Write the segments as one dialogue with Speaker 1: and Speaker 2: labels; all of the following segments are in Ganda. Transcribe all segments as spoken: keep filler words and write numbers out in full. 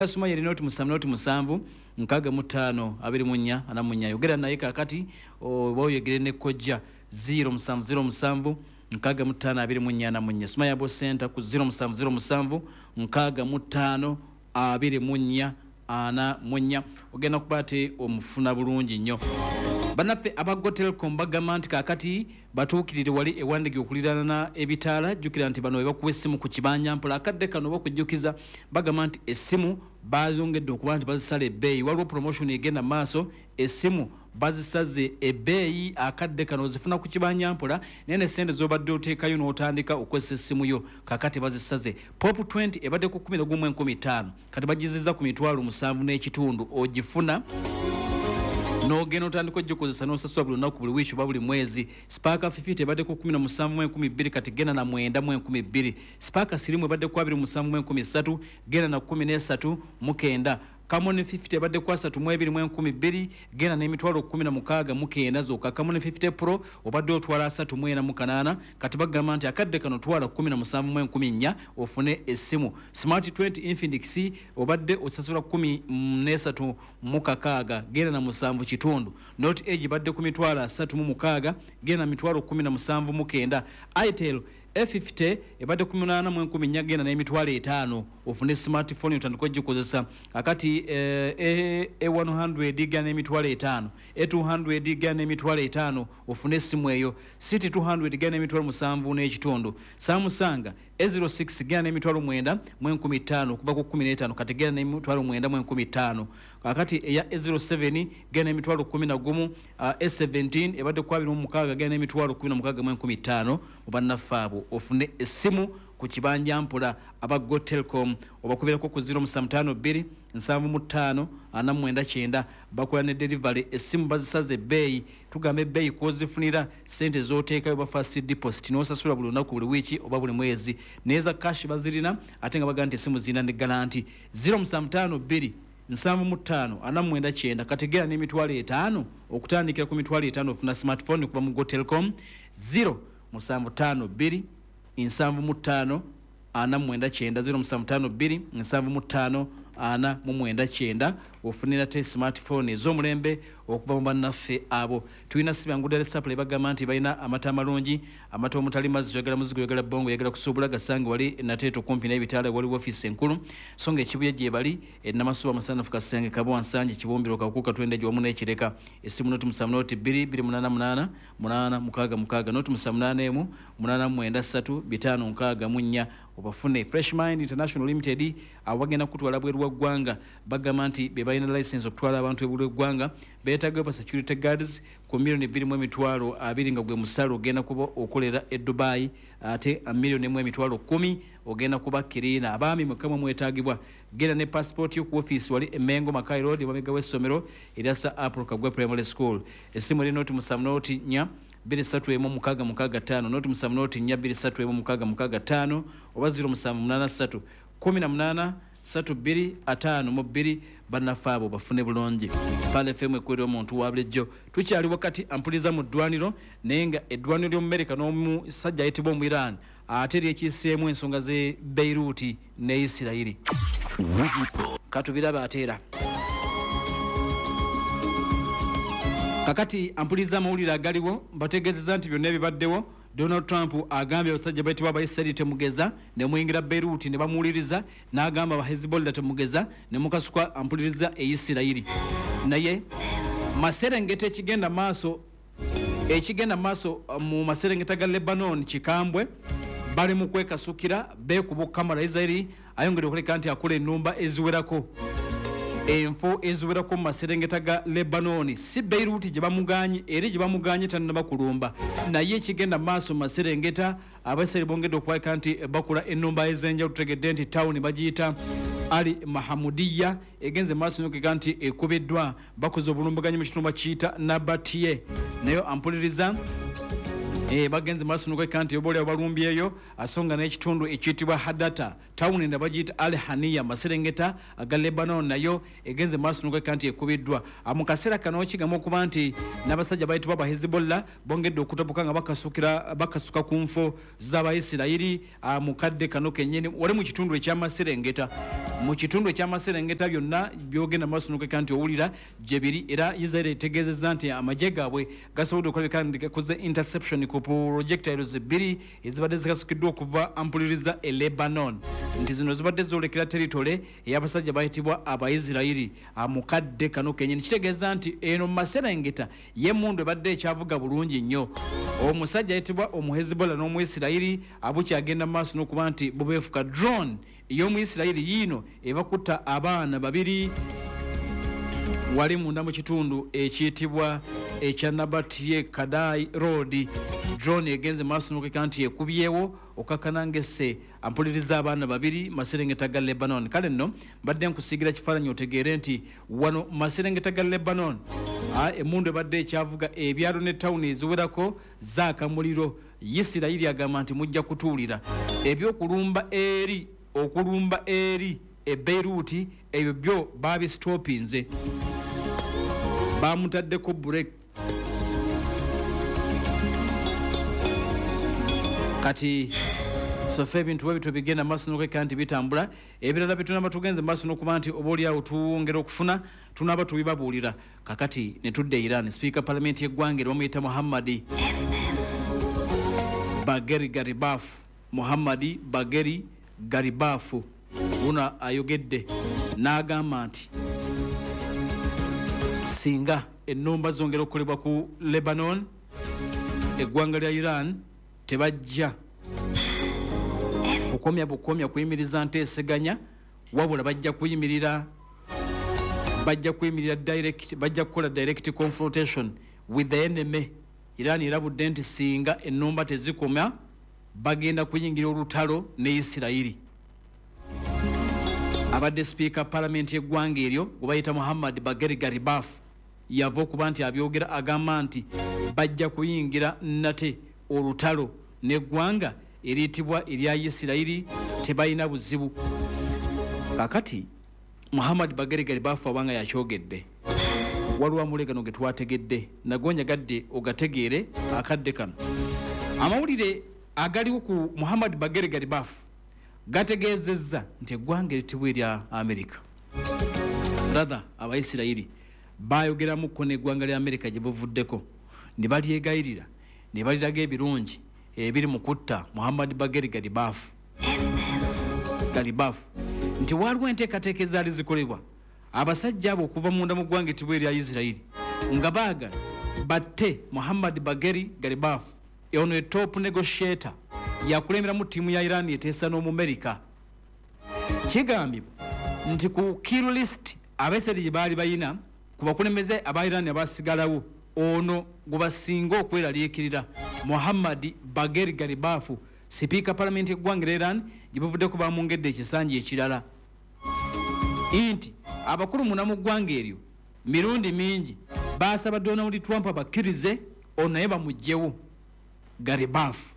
Speaker 1: Kasuma yeri noti musanvu noti musanvu nkaga mutano abiri munya ana munya yogera naye kakati boyegere ne kojja zero musanvu zero musanvu nkaga mutano abiri munya na munya Suma Yabo Center ku zero musanvu zero musanvu nkaga mutano abiri munya ana munya ogenda kubate omufuna bulungi nnyo banafe abago Telecom bagamba kakati batuukirire wali ewandigi okulirana na ebitala jukira nti bano bakuwa essimu ku kibanja mpola akadde kano bakujjukiza bagamba nti essimu bazongedde okuba nti bazisala ebbeeyi waliwo promotion egenda maaso essimu bazisaze ebbeeyi akadde kano zifuna ku kibanja mpola naye ne ssente z'obadde oteekayo n'otandika okozesa essimu yo kakati bazisaze pop twenty ebadde ku kumi na gumu enkumi ttaano kati bagizizza ku mitwalo musanvu n'ekitundu ogifuna no geno tandiko jokozesa no saswa buli naku buli wichu babuli mwezi Spark fifty ebadde ku kumi na musanvu mu enkumi bbiri kati gena na mwenda mu enkumi bbiri Spark sirimu ebadde ku abiri musanvu mu enkumi ssatu gena na kumi n'esatu mu kenda Camon fifty ebadde ku asatu mu ebiri mu enkumi bbiri gena n'emitwalo kumi na mukaaga mu kenda zokka Camon fifty Pro obadde otwala asatu mu ena mu kanaana kati bagamba nti akadde kano twala kumi na musanvu mu enkumi nnya ofune essimu Smart twenty Infinix obadde osasula kumi n'esatu mu kakaaga gena na musanvu kitundu Note Edge badde ku mitwalo asatu mu mukaaga gena mitwalo kumi na musanvu mu kenda Itel F fifty ebadde ku munana mu enkumi nnya gena n'emitwalo etaano ofune smartphone utandiko gikozesa akati eh, e one hundred gena n'emitwalo etaano e two hundred gena n'emitwalo etaano ofune simu eyo City two hundred gena n'emitwalo musanvu n'ekitundu Samsung E zero six gena n'emitwalo mwenda mu enkumi ttaano kuva ku kumi n'etaano kati gena n'emitwalo mwenda mu enkumi ttaano akati eya E zero seven gena n'emitwalo kumi na gumu uh, E seventeen ebadde ku abiri mu mukaaga gena n'emitwalo kumi na mukaaga mu enkumi ttaano obannafaabo ofune essimu ku kibanja mpula abago Telecom obakuberako ku zero musanvu ttaano bbiri nsanvu mu ttaano ana mwenda kyenda bakola ne delivery essimu bazisaze ebbeeyi tugambe ebbeeyi kozifunira sente z'oteekayo ba fast deposit n'osasula buli lunaku buli wiiki oba buli mwezi neza cash bazirina ate nga baga nti essimu zirina ne garanti zero musanvu ttaano bbiri nsanvu mu ttaano ana mwenda kyenda kategera n'emitwalo etaano okutandikira ku mitwalo etaano ofuna smartphone kuva mu Go Telecom zero musanvu ttaano bbiri nsanvu mu ttaano ana mwenda kyenda zero musanvu ttaano bbiri nsanvu mu ttaano ana mu mwenda kyenda ofunira te smartphone ez'omulembe okuva mu bannaffe abo tulina sibangudale supply bagamba nti balina amata amalungi amata omutali mazzi yagala muzigo yagala bongo yagala kusuubula gasange wali nateeto kumpi n'ebitaala waliwo ofiisi enkulu so nga ekibuye gye bali ennamasuba masanafu kasenge kabwa nsanje kibumbiro kakuuka twende gye wamu n'ekireka essimu noti musanvu noti bbiri bbiri munaana munaana munaana mukaaga mukaaga noti musanvu munaana emu munaana mwenda ssatu bitaano nkaaga mu nnya obafune Fresh Mind International Limited awagenda kutwala bweru wa ggwanga bagamba nti be balina license okutwala abantu ebweru w'eggwanga beetaaga ba security guards ku milioni bbiri mu emitwalo abiri nga gwe musalo ogenda kuba okolera e Dubai ate milioni emu emitwalo kumi ogenda kuba kirina abaami mukamwe mwetaagibwa genda ne passport yo ku office wali Emengo Makai Road wamega w'essomero erya April Kagwe Primary School essimu eri noti musanvu noti nnya bbiri ssatu emu mukaaga mukaaga ttaano noti musanvu noti nnya bbiri ssatu emu mukaaga mukaaga ttaano oba zero musanvu munaana ssatu kumi na munaana ssatu bbiri ataano mu bbiri bannafaabo bafune bulungi pale F M ekwera omuntu wa bulijjo tukyali wakati ampuliza mu ddwaniro naye nga eddwaniro ly'omumerika n'omusajja ayitibwa omu Iran ate lyekiiseemu ensonga ze Beirut ne Isirayiri katubiraba ateera kakati ampuliza amawulire agaliwo bategeezeza nti byonna ebibaddewo Donald Trump agambye abasajja bayitibwa Abayisirayiri temugeza ne muyingira Beirut ne bamuwuliriza n'agamba aba Hezbollah temugeza ne mukasukwa ampuliriza e Isirayiri naye maserengeta ekigenda maaso ekigenda maaso mu maserengeta ga Lebanon kikambwe bali mu kwekasukira beekuba kamera Isirayiri ayongera okuleka nti akola ennumba eziwerako enfo eziwerako mu maserengeta ga Lebanon si Beirut gye bamuganye eri gye bamuganye tannaba kulumba naye ekigenda maaso mu maserengeta Abayisirayiri bongedde okuwaika nti bakola ennumba ez'enjawulo tutegedde nti tawuni bagiyita Ali Mahamudiya egenze maaso nyokeka nti ekubiddwa bakoze obulumbaganyi mu kitundu kiyita Nabatiye nayo ampuliriza eh bagenze maaso n'okwekka nti oboolyawo balumbyeyo asonga n'ekitundu ekiyitibwa Hadata tawuni enda bagiyita Al Haniya Maserengeta aga Lebanon nayo egenze maaso n'okwekka nti ekubiddwa mu kaseera kano kigamu okuba nti n'abasajja bayitibwa ba Hezbollah bongedde okutabuka nga bakasukira bakasuka ku nfo z'Abayisirayiri mu kadde kano kennyini wali mu kitundu eky'Amaserengeta mu kitundu eky'Amaserengeta byonna byogenda maaso n'okwekka nti owulira gye biri era Israel etegeezezza nti amagye gaabwe gasobodde okulabika nti gakoze interception ku projectiles bbiri ezibadde zikasukiddwa okuva ampuliriza e Lebanon nti zino zibadde zoolekera territory ey'abasajja bayitibwa Abayisirayiri mu kadde kano kennyini kitegeeza nti eno mu Maserengeta y'emmundu ebadde ekyavuga bulungi nnyo omusajja ayitibwa Omuhezbollah n'Omuyisirayiri abukyagenda mu maaso n'okuba nti bubeefuka drone ey'Omuyisirayiri yiino eva kutta abaana babiri wali munda mu kitundu ekiyitibwa ekya Nabatie Kadai Road drone egenze maaso n'okwekka nti ekubyewo okakanangese ampuliriza abaana babiri Maserengeta ga Lebanon kale nno mbadde nkusiigira kifaananyi otegeere nti wano Maserengeta ga Lebanon emmundu ebadde ekyavuga ebyalo ne tawuni eziwerako zaaka muliro Isirayiri agamba nti mujja kutuulira ebyokulumba eri okulumba eri e Beirut ebyo byo babistopinze bamutaddeko break kati sofe ebintu webito bigenda maaso n'okwekka nti bitambula ebirala bitunaba tugenze maaso n'okuba nti obaoliawo tuwongera okufuna tunaba tubibabuulira kakati ne tudde Iran Speaker Parliament y'eggwanga bamuyita Muhammadi Bagheri Gharibaf Muhammadi Bagheri Gharibaf una ayogedde n'agamba nti singa ennumba zongera okukolebwa ku Lebanon eggwanga lya Iran tebajja kukomya bukomya kuyimiriza nteeseganya wabula bajja kuyimirira bajja kuyimirira direct bajja kukola direct confrontation with the enemy. Iran erabudde nti singa ennumba tezikomya bagenda kuyingira olutalo ne Isirayiri. Abadde Speaker Parliament y'eggwanga eryo gwe bayita Muhammad Bagheri Gharibaf yava okuba nti abyogera agamba nti bajja kuyingira nate olutalo n'eggwanga eriyitibwa erya Isirayiri tebalina buzibu. Kakati Muhammad Bagheri Gharibaf abanga yakyogedde waliwo amulegano ge twategedde nagonya gadde ogategeere akadde kano. Amawulire agaliwo ku Muhammad Bagheri Gharibaf gategeezezza nti eggwanga eritibwa erya Amerika rather Abayisirayiri bayogeramuko n'eggwanga lya Amerika gye buvuddeko ne balyegayirira ne baliraga ebirungi ebiri mu kutta Muhammad Bagheri Gharibaf Gharibaf nti waliwo enteekateeka ezaali zikolebwa abasajja abo okuva munda mu ggwanga eritibwa erya Isirayiri nga baagala batte Muhammad Bagheri Gharibaf ono e top negotiator yakulemberamu ttiimu ya Iran eteesa n'Omumerika. Kigambibwa nti ku kill list Abayisirayiri gye baali bayina ku bakulembeze aba Iran abasigalawo ono gwe basinga okweraliikirira Muhammad Bagheri Gharibaf Speaker Parliament y'eggwanga lya Iran gye bavuddeko bamwongedde ekisanja ekirala nti abakulu muna mu ggwanga eryo mirundi mingi baasaba Donald Trump abakkirize ono naye bamugyewo. Gharibaf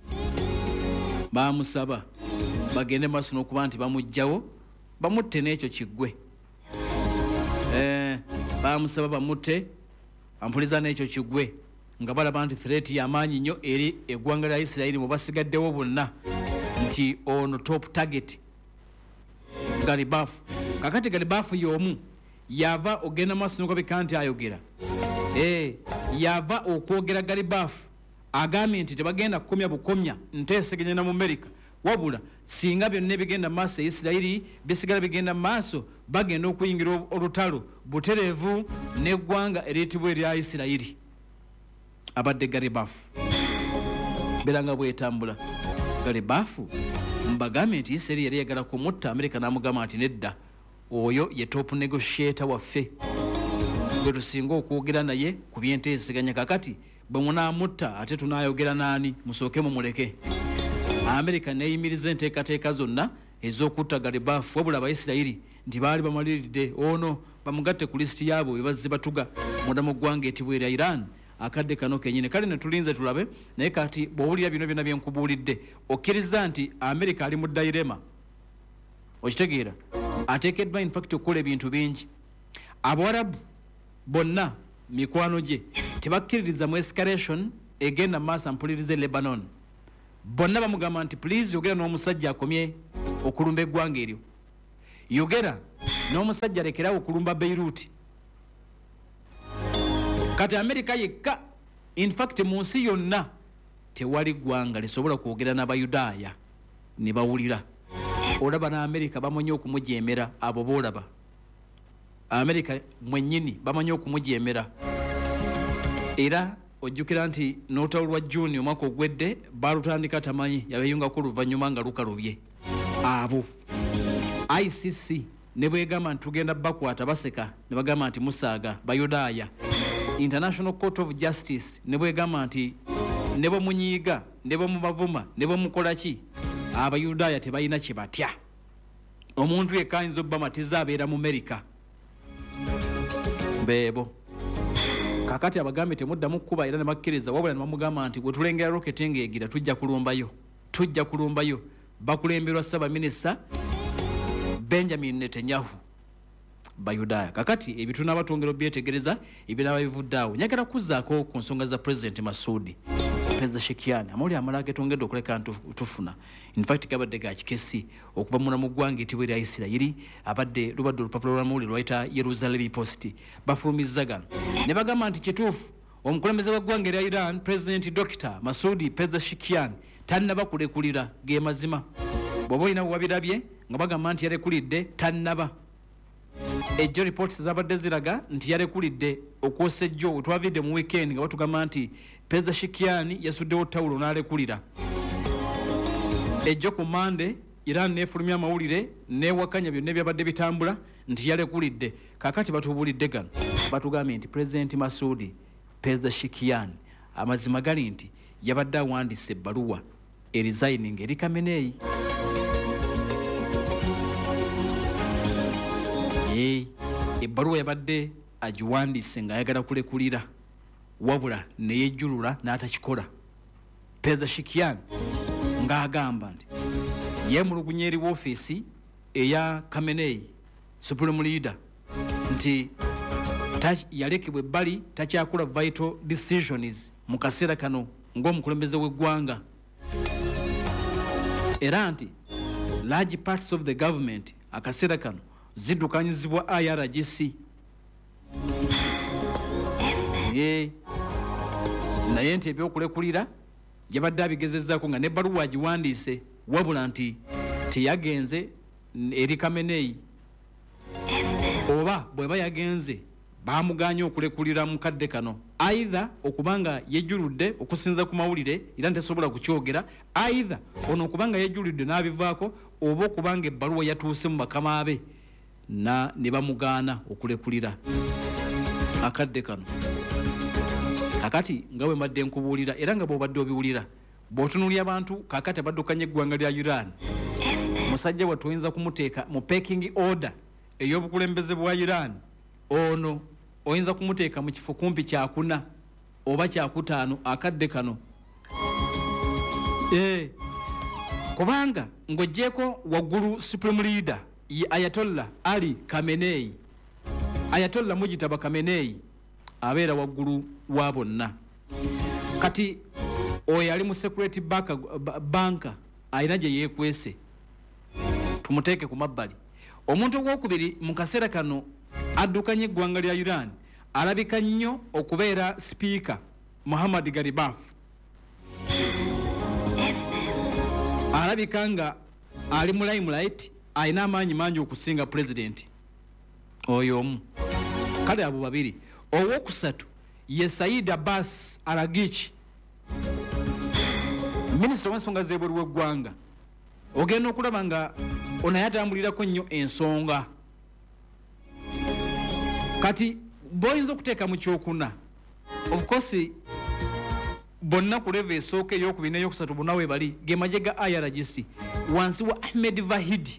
Speaker 1: bamusaba bagende maaso n'okuba nti bamuggyawo bamutte n'ekyo kiggwe eh, bamusaba bamutte ampuliza n'ekyo kiggwe nga balaba nti threat y'amaanyi nnyo eri eggwanga lya Isirayiri mu basigaddewo bonna nti ono top target Gharibaf. Kakati Gharibaf y'omu yava ogenda maaso n'okubika nti ayogera eh, yava okwogera Gharibaf agambye nti tebagenda kukomya bukomya nteeseganya na mu Amerika wabula singa byonna bigenda maaso e Isirayiri bisigala bigenda maaso bagenda okuyingira olutalo butereevu n'eggwanga eriyitibwa erya Isirayiri. Abadde Gharibaf beranga bwetambula Gharibaf mbagambye nti Isirayiri yali yagala kumutta Amerika n'amugamba nti nedda oyo ye top negotiator waffe gwe tusinga okwogera naye ku byenteeseganya. Kakati bwe munaamutta ate tunaayogera naani musooke mumuleke. Amerika neeyimiriza enteekateeka zonna ez'okutta Gharibaf wabula Abayisirayiri nti baali bamaliridde ono bamugatte ku lisiti yaabo bye bazze batuga munda mu ggwanga etibwa erya Iran akadde kano kenyine kale ne tulinze tulabe naye kati bw'owulira bino byonna bye nkubuulidde okkiriza nti America ali mu dilema okitegeera ateekeddwa in fact okukola ebintu bingi Abawarabu bonna mikwano gye tebakkiririza mu escalation egenda maaso mpulirize Lebanon bonna bamugamba nti please yogera n'omusajja akomye okulumba eggwanga eryo yogera n'omusajja alekerawo okulumba Beirut kati America yekka in fact mu nsi yonna tewali ggwanga lisobola kwogera n'Abayudaaya ne bawulira olaba na America bamanyi okumujeemera abo boolaba America mwennyini bamanyi okumujeemera era ojjukira nti n'olutalo lwa June omwaka ogwedde balutandika tamanyi yabeyungako oluvannyuma nga lukalubye abo I C C ne bwegamba nti tugenda bakwata baseka ne bagamba nti musaaga Bayudaaya International Court of Justice ne bwegamba nti ne bamunyiiga ne bamubavuma ne bamukola ki Abayudaaya tebalina kye batya omuntu yekka ayinza obbamatiza abeera mu America beebo kakati abagambe temuddamu kuba era ne bakkiriza wabula ne bamugamba nti bwe tulengera roketi ng'egira tujja kulumbayo tujja kulumbayo bakulemberwa Ssaabaminisita Benjamin Netanyahu Bayudaaya kakati ebituna abatongero byetegereza ebiraba bivuddeawo nyagala kuzzaako ku nsonga za President Masudi Pezeshkian amawulire amalala getongedde okuleka tufuna in fact gabadde ga kikesi okuva muna mu ggwanga ettibwa erya Isirayiri abadde lubadde olupapula lw'amawulire lwayita Jerusalem Post bafulumiza gano ne bagamba nti kituufu omukulembeze w'eggwanga erya Iran President Doctor Masudi Pezeshkian tannaba kulekulira ge mazima bw'oba olina wabirabye nga bagamba nti yalekulidde tannaba ejjo reports zabadde ziraga nti yalekulidde okwosa ejjo wetwavidde mu weekend nga batugamba nti Pezeshkian yasuddewo tawulo n'alekulira ejjo ku Monday Iran neefulumya amawulire neewakanya byonna ebyabadde bitambula nti yalekulidde kakati batubuulidde gano batugambye nti President Masudi Pezeshkian amazima gali nti yabadde awandiise ebbaluwa eresigning eri Khamenei Hey, ebbaluwa yabadde agiwandiise ng'ayagala kulekulira wabula ne yejjulula n'atakikola Pezeshkian ng'agamba nti yeemulugunya eri woofiisi eya Khamenei Supreme Leader nti yalekebwa ebbali takyakola vital decisions mu kaseera kano ng'omukulembeze w'eggwanga era nti large parts of the government akaseera kano ziddukanyizibwa I R G C ye naye nti ebyokulekulira yabadde abigezezzaako nga n'ebbaluwa agiwandiise wabula nti teyagenze eri Khamenei oba bw'eba yagenze baamuganya okulekulira mu kadde kano either okubanga yejjuludde okusinza ku mawulire era ntesobola kukyogera either ono okubanga yejjuludde n'abivaako oba okubanga ebbaluwa yatuuse mu bakama be na ne bamugaana okulekulira akadde kano kakati nga bwe mbadde nkubuulira era nga bw'obadde obiwulira bw'otunuulya abantu kakati abaddukanya eggwanga lya Iran musajja bwe tuyinza kumuteeka mu packing order ey'obukulembeze bwa Iran ono oyinza kumuteeka mu kifo kumpi kyakuna oba kyakutaano akadde kano eh kubanga ng'oggyeko waggulu Supreme Leader Ayatollah Ali Khamenei Ayatollah Mujtaba Khamenei abeera waggulu wa bonna kati oyo ali mu security banka alina gye yeekwese tumuteeke ku mabbali omuntu ogwokubiri mu kaseera kano addukanya eggwanga lya Iran alabika nnyo okubeera sipiika Muhammad Garibaf alabika nga ali mu limelight alina amaanyi mangi okusinga president oyo omu kale abo babiri owokusatu ye Said Abbas Araghchi minisita w'ensonga z'ebweru w'eggwanga ogenda okulaba nga ono yatambulirako nnyo ensonga kati boyinza okuteeka mu kyokuna of course bonna ku level esooka ey'okubiri n'eyokusatu bonna we bali ge magye ga I R G C wansi wa Ahmed Vahidi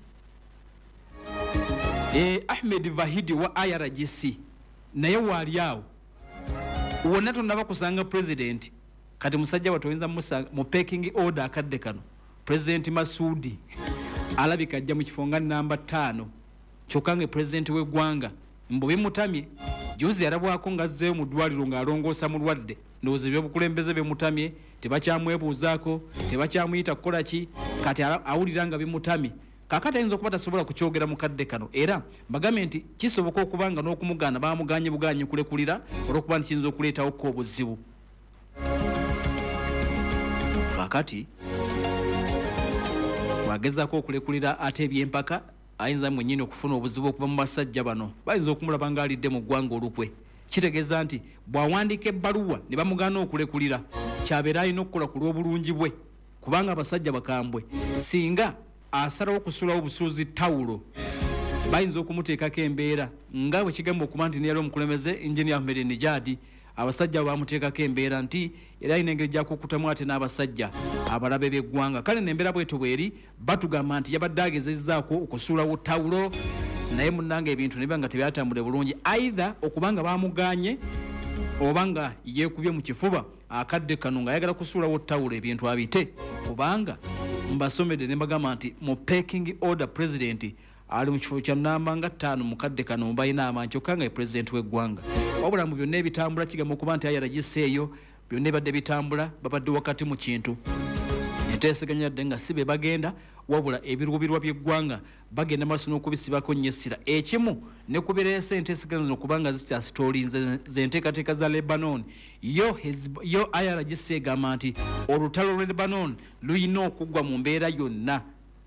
Speaker 1: eh Ahmed Vahidi wa I R G C naye waali awo wonna tonnaba kusanga president kati musajja watoyinza mu packing order akadde kano President Masudi alabika ajja mu kifo nga namba ttaano kyokka nga president w'eggwanga mbu bimutamye juzi yarabwako ngazzeeyo mu ddwaliro ng'alongoosa mulwadde ndowooza ebyobukulembeze bimutamye tebakyamwebuuzaako tebakyamuyita kukola ki kati awulira nga bimutamye kakati ayinza okuba tasobola kukyogera mu kadde kano era mbagambe nti kisoboka okuba nga n'okumugaana baamuganye buganye kulekulira olw'okuba nti kiyinza okuleetawo ko obuzibu kakati wagezaako okulekulira ate ebyempaka ayinza mwennyini okufuna obuzibu okuva mu basajja bano bayinza okumulaba ng'alidde mu ggwanga olukwe kitegeeza nti bw'awandiika ebbaluwa ne bamugaana okulekulira kyabeera alina okukola ku lw'obulungi bwe kubanga abasajja bakambwe singa asalawo okusulawo obusuuzi tawulo bayinza okumuteekako embeera nga bwe kigamba okuba nti neyali omukulembeze Engineer Ahmed Nijadi abasajja bamuteekako embeera nti era alina engeri gyakukutamu ate n'abasajja abalabe b'eggwanga kale nembeera bweto bweri batugamba nti yabadde agezezzaako okusuulawo tawulo naye munnanga ebintu ne biba nga tebyatambule bulungi aidha okubanga bamuganye oba nga yeekubye mu kifuba akadde kano ng'ayagala kusuulawo tawulo ebintu abite kubanga mbasomedde ne mbagamba nti mu packing order president ali mu kifo kya namba nga ttaano mu kadde kano mubalina amanyi kyokka nga ye president w'eggwanga wabula mu byonna ebitambula kigamba okuba nti ayaragiseeyo byonna ebadde bitambula babadde wakati mu kintu enteeseganya yadde nga si be bagenda wabula ebirubirwa by'eggwanga bagenda maaso n'okubisibako nnyo essira ekimu ne kubireesa enteeseganya zino kubanga zikya sitooli z'enteekateeka za Lebanon yo, yo I R G C egamba nti olutalo lw'e Lebanon luyina okuggwa mu mbeera yonna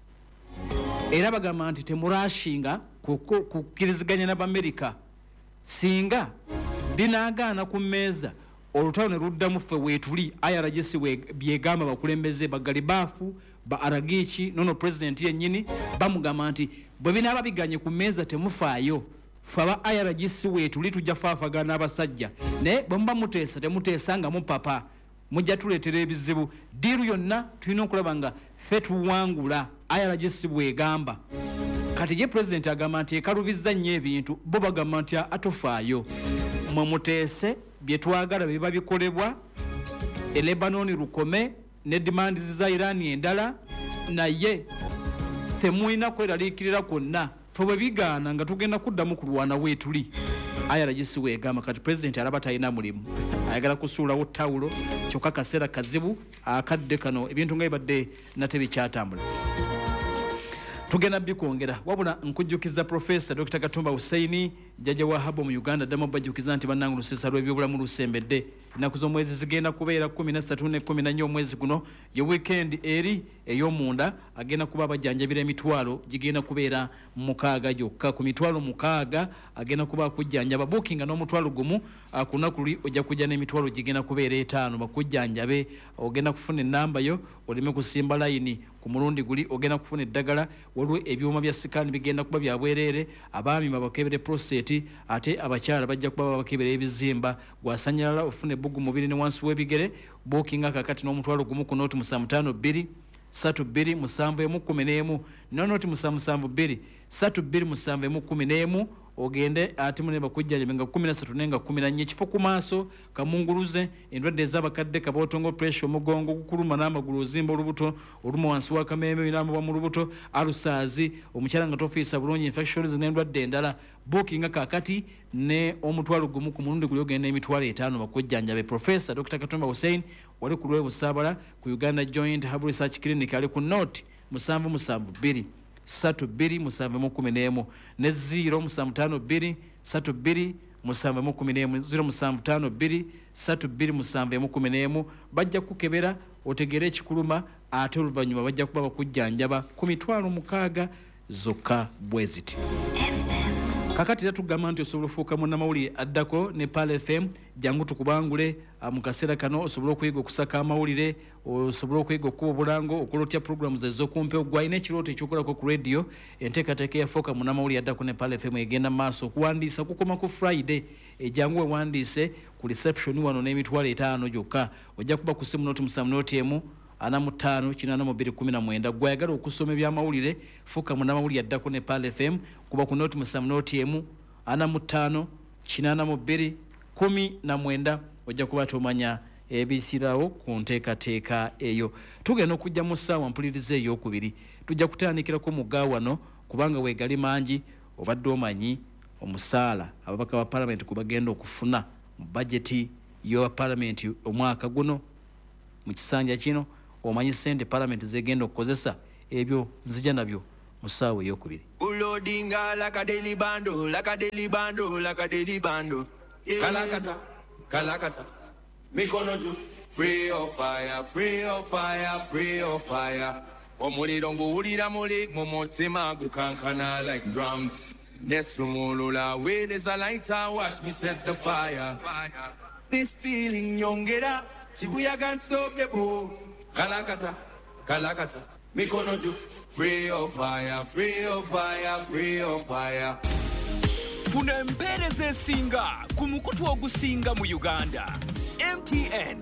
Speaker 1: era bagamba nti temurashinga kukkiriziganya n'Abamerika singa binaagaana ku mmeeza olutalo ne luddamu ffe weetuli I R G C byegamba bakulembeze bagalibaafu ba Aragichi nono president yennyini bamugamba nti bwe binaaba biganye ku mmeeza temufaayo ffe aba I R G C weetuli tujja faafagana abasajja naye bwe muba muteesa temuteesa nga mupapa mujja tuleetera ebizibu diiru yonna tulina okulaba nga ffe tuwangula I R G C bwegamba kati ye president agamba nti ekalubizza nnyo ebintu bo bagamba nti atufaayo mwe muteese bye twagala biba bikolebwa e Lebanon lukome ne demand za Iran endala naye temulina kweraliikirira kwonna ffe bwe bigaana nga tugenda kuddamu kulwana weetuli I R G C weegamba kati president alaba talina mulimu ayagala kusuulawo tawulo kyokka kaseera kazibu akadde kano ebintu nga bibadde nate bikyatambula tugenda bikwongera wabula nkujjukiza Professor Doctor Katumba Hussein jjajja wa Habo mu Uganda ddamu bajjukiza nti bannange lusesa lw'ebyobulamu lusembedde ennaku z'omwezi zigenda kubeera kumi na ssatu ne kumi na nnya omwezi guno ye weekend eri ey'omunda agenda kuba abajjanjabira emitwalo gigenda kubeera mukaaga gyokka ku mitwalo mukaaga agenda kuba akujjanjaba bookinga n'omutwalo gumu ku lunaku luli ojja kujja n'emitwalo gigenda kubeera etaano bakujjanjabe ogenda kufuna ennamba yo oleme kusimba layini ku mulundi guli ogenda kufuna eddagala waliwo ebyuma bya sikaani bigenda kuba bya bwereere abaami babakebere prostate ate abakyala bajja kuba babakebera ebizimba gwasanyalala ofuna ebbugu mubiri ne wansi w'ebigere bookinga kakati n'omutwalo gumu ku nooti musanvu ttaano bbiri ssatu bbiri musanvu emu kkumi n'emu nonooti musanvu musanvu bbiri ssatu bbiri musanvu emu kkumi n'emu ogende ate mune bakujjanjabe nga kumi na ssatu nenga kumi na nnya ekifo ku maaso kamunguluze endwadde ez'abakadde kabootongo pressure omugongo gukuluma n'amagulu ozimba olubuto oluma wansi w'akameeme binambibwa mu lubuto alusaazi omukyala nga tofiisa bulungi infections n'endwadde endala bookinga kakati ne omutwalo gumu ku mulundi guli ogenda emitwalo etaano bakujjanjabe Professor Doctor Katumba Hussein wali ku lw'ebusaabala ku Uganda Joint Herbal Research Clinic ali ku nooti musanvu musanvu bbiri ssatu bbiri musanvu emu kkumi n'emu ne ziro musanvu ttaano bbiri ssatu bbiri musanvu emu kkumi n'emu ziro musanvu ttaano bbiri ssatu bbiri musanvu emu kkumi n'emu bajja kukebera otegere ekikuluma ate oluvannyuma bajja kuba bakujjanjaba ku mitwalo mukaaga zokka bwe ziti kakati era tugamba nti osobola ofuuka munnamawulire addako ne Pal F M jangu tukubangule mu kaseera kano osobola okuyiga okusaka amawulire osobola okuyiga okuba obulango okola otya programu zez'okumpe gwalina ekirooto ekyokolako ku radio enteekateeka yafuuka munnamawulire addako ne Pal F M egenda maaso okuwandiisa kukoma ku Friday ejangu wewandiise ku reception wano n'emitwalo etaano gyokka ojja kuba ku ssimu nooti musanvu nooti emu ana mu ttaano kinaana mu bbiri kkumi na mwenda gwayagala okusoma ebyamawulire fuuka munnamawulire addako ne Pal F M kuba ku nooti musanvu nooti emu ana mu ttaano kinaana mu bbiri kkumi na mwenda ojja kuba tomanya ebisirawo ku nteekateeka eyo. Tugenda okujja mu ssaawa mpuliriza ey'okubiri tujja kutandikirako mu gaawano kubanga weegali mangi obadde omanyi omusaala ababaka ba paalamenti kwe bagenda okufuna mu bajeti y'owa paalamenti omwaka guno mu kisanja kino omanyi ssente paalamenti zegenda okukozesa ebyo nzija nabyo mu ssaawa ey'okubiri.
Speaker 2: Ulodinga like a daily bando, like a daily bando, like a daily bando. Yeah. Kalakata, kalakata. Mikono juu, free of fire, free of fire, free of fire. Omuliro nguwulira muli mu mutima gukankana like drums. Nesumulula way there's a lighter, watch me set the fire. This feeling nyongera, chibuya can't stop the boom. Kalakata, kalakata. Mikono juu, free of fire, free of fire, free of fire.
Speaker 3: Funa empeereza esinga ku mukutu ogusinga mu Uganda. M T N.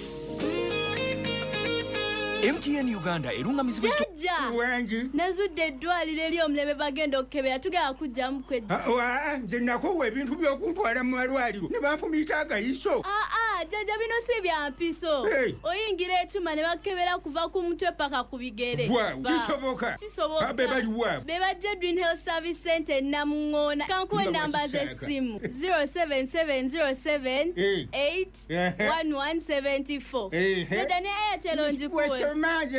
Speaker 3: M T N Uganda erungamizibwa
Speaker 4: wangi nazudde eddwaliro eri omulebe bagenda okukebera tugenda kujjamu kwejja.
Speaker 5: Nze nakowa ebintu by'okuntwala mu malwaliro ne banfumiita agayiso.
Speaker 4: Aa jjajja bino si bya mpiso. Oyingira ekyuma ne bakebera kuva ku mutwe paka ku bigere.
Speaker 5: Kisoboka.
Speaker 4: Kisoboka.
Speaker 5: Be bali wa.
Speaker 4: Be bajja Dream Health Service Center Namungoona. Kankuwe namba z'essimu zero seven seven zero seven eight one one seven four. Dada ne Airtel onjikuwe.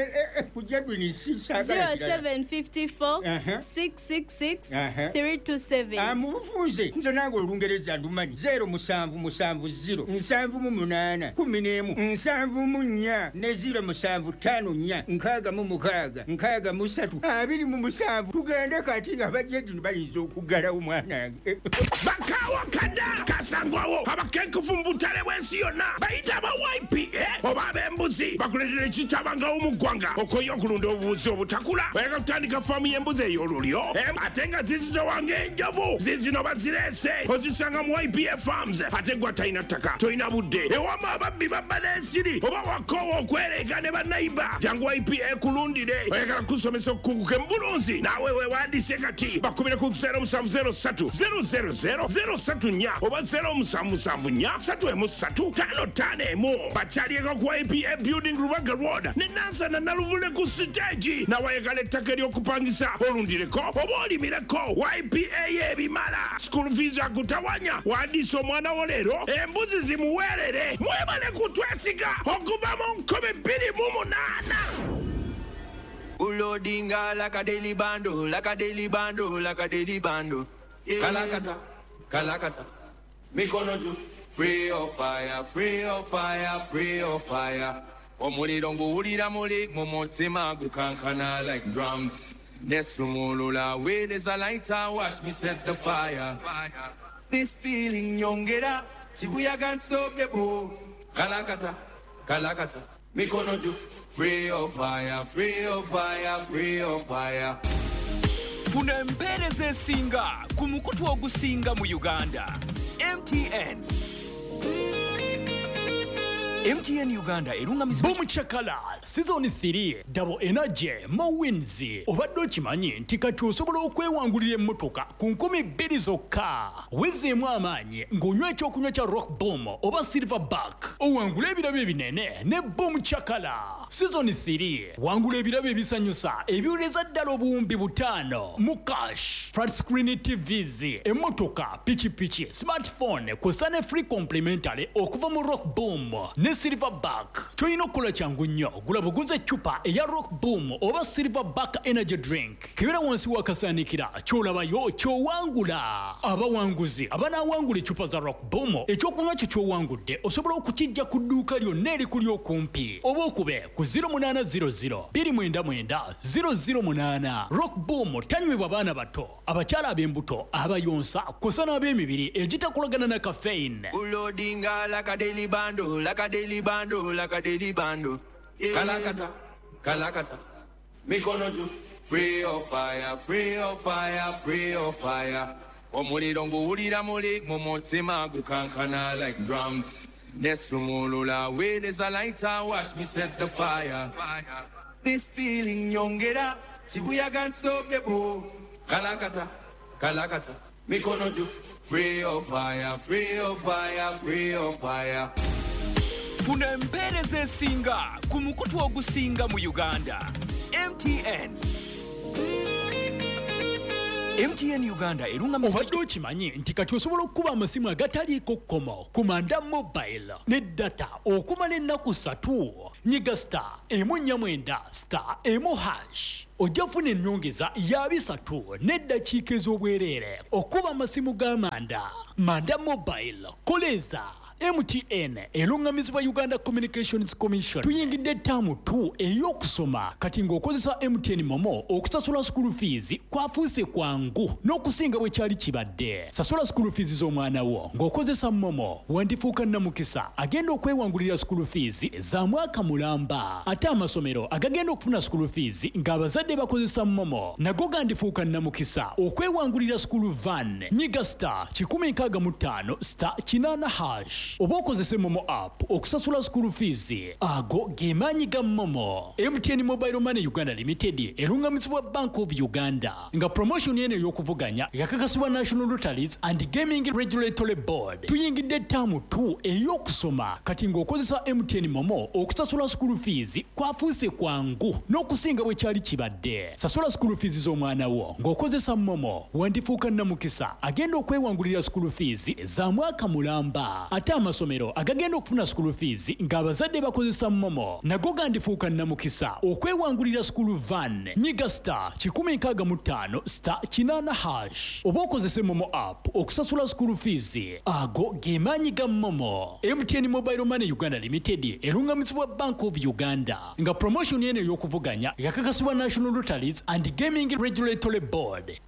Speaker 4: zero seven five four six six six three two seven.
Speaker 5: Amubufunze nze nange olungereza ndumanyi zero musanvu musanvu zero nsanvu mu munaana kumi n'emu nsanvu mu nnya ne zero musanvu ttaano nnya nkaaga mu mukaaga nkaaga mu ssatu abiri mu musanvu tugende kati nga bajjedi bayinza okuggalawo mwanange.
Speaker 6: Bakawa kada kasangwawo abakenkufu mu butale bw'ensi yonna bayita aba Y P A oba ab'embuzi bakuletera ekitabanga omugwanga okoyo okulunda obubuzi obutakula bayagala kutandika faamu y'embuzi ey'olulyo ate nga zizitowanga enjovu zizino bazirese ozisanga mu Y P A Farms ate gwa talina ttaka tolina budde ewama ababbi babba n'ensiri oba wakoowa okwereega ne bannayiba jangu Y P A kulundire oyagala kusomesa okukunguka embulunzi naawe weewandiise kati bakubire ku zero musanvu zero ssatu zero zero zero zero ssatu nnya oba zero musanvu musanvu nnya ssatu emu ssatu ttaano ttaano emu bakyalieko ku Y P A Building Rubaga Road ne Nansana naluvule ku siteegi nawayagala ettaka ery'okupangisa olundireko oba olimireko Y P A y'ebimala school fees akutawanya wandiisa omwana wo leero embuzi zimuweerere mwebale kutwesiga okuva mu nkumi bbiri mu munaana.
Speaker 2: Ulodinga like a daily bando, like a daily bando, like a daily bando. Yeah. Kalakata, kalakata. Mikono juu, free of fire, free of fire, free of fire. Omuliro nguwulira muli mu mutima gukankana like drums. Nesumulula way there's a lighter, watch me set the fire. This feeling nyongera, chibuya can't stop the boom. Kalakata, kalakata. Mikono juu, free of fire, free of fire, free of fire.
Speaker 3: Funa empeereza esinga ku mukutu ogusinga mu Uganda. M T N. M T N Uganda erungamizibwa
Speaker 7: Bomuchakala season three double energy mo wins obadde okimanyi nti kati osobola okwewangulira emmotoka ku nkumi bbiri zokka wezeemu amaanyi ng'onywa ekyokunywa kya rock boom oba silverback owangula ebirabo ebinene ne Bomuchakala season three wangula ebirabo ebisanyusa ebiwuleza ddala obuwumbi butaano mu cash flat screen T Vs emmotoka pikipiki smartphone kw'ossa ne free complimentary okuva mu rock boom ne silverback. Toyina okukola kyangu nnyo gula buguze eccupa eya rock boom oba silverback energy drink kibera wansi wakasaanikira ky'olabayo ky'owangula. Abawanguzi abanaawangula eccupa za rock boom ekyokunywa kyo ky'owangudde osobola okukijja ku dduuka lyonna erikuli okumpi oba okube ku zero munana zero zero two nine nine zero zero munana. Rock boom tanywebwa baana bato abakyala ab'embuto abayonsa kw'ossa n'ab'emibiri egitakolagana na caffeine.
Speaker 2: Ulodinga like a daily bando, like a daily bando, like a daily bando. Yeah. Kalakata, kalakata. Mikono juu, free of fire, free of fire, free of fire. Omuliro nguwulira muli mu mutima gukankana like drums. Nesumulula way there's a lighter, watch me set the fire. This feeling nyongera, chibuya can't stop the boom. Kalakata, kalakata. mikono juu. Free of fire, free of fire, free of fire.
Speaker 3: Funa empereza esinga ku mukutu ogusinga mu Uganda. M T N. M T N Uganda erunga misimu.
Speaker 7: Obadde okimanyi nti kati osobola okuba amasimu agataliiko kkomo ku Manda Mobile ne data okumala ennaku ssatu. Nyiga star emu nnya mwenda star emu hash. Ojja funa ennyongeza ya bisatu n'eddakiika ez'obwereere okuba amasimu ga Manda. Manda Mobile koleza M T N elungamizibwa Uganda Communications Commission. Tuyingidde ttaamu tu ey'okusoma kati ng'okozesa M T N Momo okusasula school fees kwafuuse kwangu n'okusinga bwe kyali kibadde. Sasula school fees z'omwana wo ng'okozesa Momo wandifuuka nnamukisa agenda okwewangulira school fees za mwaka mulamba. Ate amasomero agagenda okufuna school fees ng'abazadde bakozesa Momo nago gandifuuka nnamukisa okwewangulira school van. Nyiga star kikumi nkaaga mu ttaano star kinaana hash. Oba okozese Momo app okusasula school fees ago gemaanyi ga Momo. M T N Mobile Money Uganda Limited erungamizibwa Bank of Uganda nga promotion eno ey'okuvuganya yakakasibwa National Lotteries and Gaming Regulatory Board. Tuyingidde ttaamu tu ey'okusoma kati ng'okozesa M T N Momo okusasula school fees kwafuuse kwangu n'okusinga bwe kyali kibadde. Sasula school fees z'omwana wo ng'okozesa Momo wandifuuka nnamukisa agenda okwewangulira school fees za mwaka mulamba. Ate amasomero agagenda okufuna school fees ng'abazadde bakozesa Momo nago gandifuuka nnamukisa okwewangulira school van. Nyiga star kikumi nkaaga mu ttaano star kinaana hash. Oba okozese Momo app okusasula school fees ago gemaanyi ga Momo. M T N Mobile Money Uganda Limited erungamizibwa Bank of Uganda nga promotion eno ey'okuvuganya yakakasibwa National Lotteries and Gaming Regulatory Board.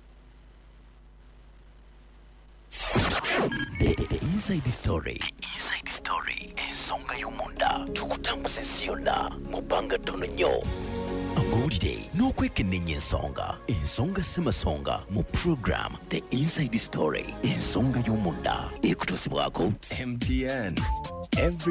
Speaker 8: The, the inside story. The inside story. Ensonga y'omunda tukutambuze ziyonna mu bbanga ttono nnyo. Amawulire n'okwekennenya ensonga. Ensonga ssemasonga mu program The Inside Story. Ensonga y'omunda ekutuusibwako M T N. Every